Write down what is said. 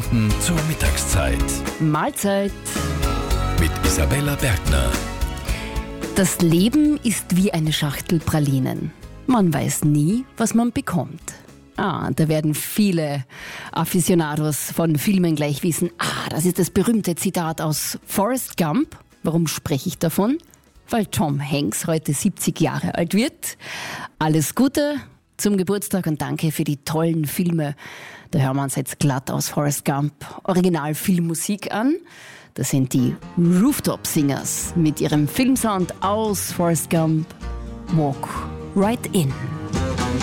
Nachrichten zur Mittagszeit. Mahlzeit. Mit Isabella Bergner. Das Leben ist wie eine Schachtel Pralinen. Man weiß nie, was man bekommt. Da werden viele Aficionados von Filmen gleich wissen, das ist das berühmte Zitat aus Forrest Gump. Warum spreche ich davon? Weil Tom Hanks heute 70 Jahre alt wird. Alles Gute zum Geburtstag und danke für die tollen Filme. Da hören wir uns jetzt glatt aus Forrest Gump Original-Filmmusik an. Das sind die Rooftop Singers mit ihrem Filmsound aus Forrest Gump Walk Right In.